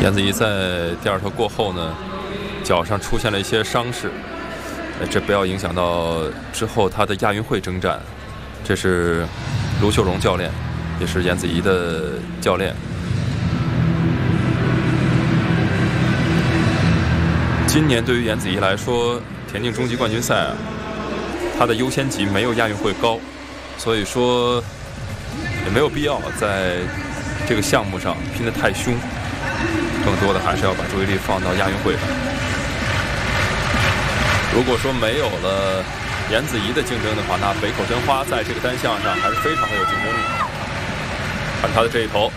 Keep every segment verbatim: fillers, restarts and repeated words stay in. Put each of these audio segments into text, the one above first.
严子怡在第二头过后呢，脚上出现了一些伤势，这不要影响到之后他的亚运会征战。这是卢秀荣教练，也是严子怡的教练。今年对于严子怡来说，田径中级冠军赛啊，他的优先级没有亚运会高，所以说也没有必要在这个项目上拼得太凶，更多的还是要把注意力放到亚运会上。如果说没有了严子怡的竞争的话，那北口真花在这个单项上还是非常的有竞争力。看他的这一头，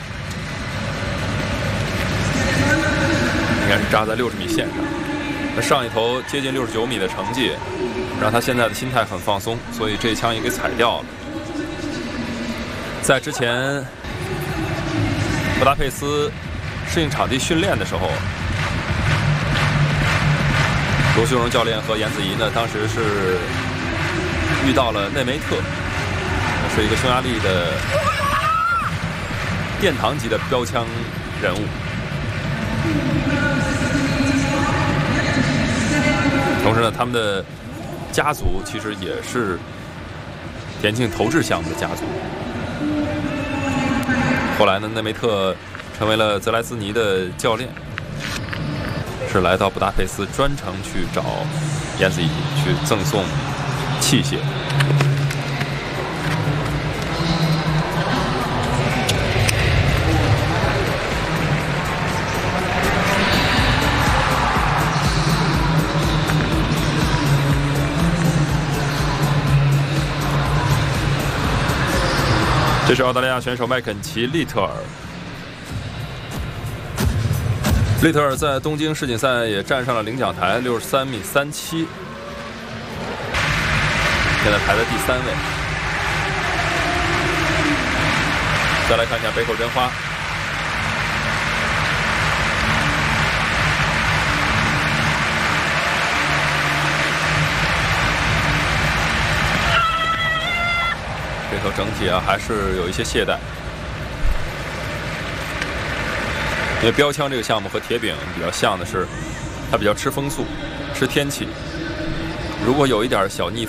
应该是扎在六十米线上。那上一头接近六十九米的成绩，让他现在的心态很放松，所以这一枪也给踩掉了。在之前布达佩斯适应场地训练的时候，罗秀荣教练和严子怡呢，当时是遇到了内梅特，是一个匈牙利的殿堂级的标枪人物。同时呢，他们的家族其实也是田径投掷项目的家族。后来呢，内梅特成为了泽莱斯尼的教练，是来到布达佩斯专程去找严子怡去赠送器械。这是澳大利亚选手麦肯齐·利特尔。利特尔在东京世锦赛也站上了领奖台，六十三米三七，现在排在第三位。再来看一下北口真花，这头整体啊还是有一些懈怠。因为标枪这个项目和铁饼比较像的是，它比较吃风速，吃天气。如果有一点小逆